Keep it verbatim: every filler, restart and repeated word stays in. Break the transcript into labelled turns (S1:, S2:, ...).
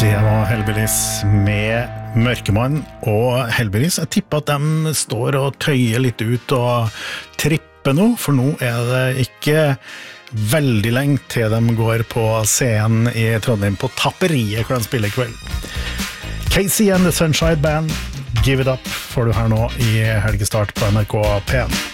S1: Det var Hellbillies med Mørkemann og Hellbillies. Jeg tipper at de står og tøyer litt ut og tripper nå, for nå er det ikke veldig lenge til de går på scenen i Trondheim på Tapperiet hvor de spiller i kveld. Casey and the Sunshine Band, Give It Up får du her nå i helgestart på N R K P en.